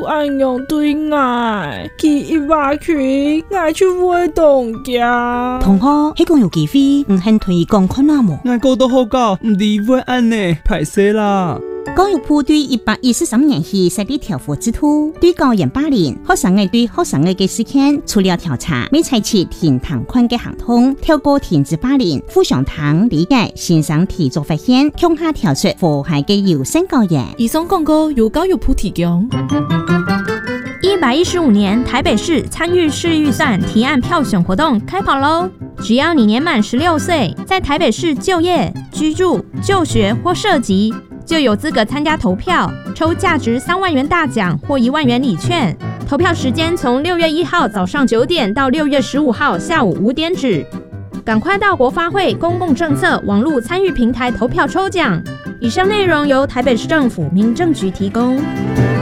安样对我，其一话去，我就会动家。 同学，迄讲有机会，很推广看下无？ 我讲都好教，唔理会安呢，歹势啦。 教育部对113年起设立调查制度，对校园霸凌、学生的对学生的事件，除了调查，未采取停堂款的行动，透过停止霸凌、互相谈理解、欣赏提出发现，向下调出祸害的优先教育。 以上广告由教育部提供。 115年台北市参与市预算提案票选活动开跑喽！只要你年满16岁，在台北市就业、居住、就学或涉及，就有资格参加投票，抽价值3万元大奖或1万元礼券。投票时间从6月1号早上9点到6月15号下午5点止。赶快到国发会公共政策网络参与平台投票抽奖。以上内容由台北市政府民政局提供。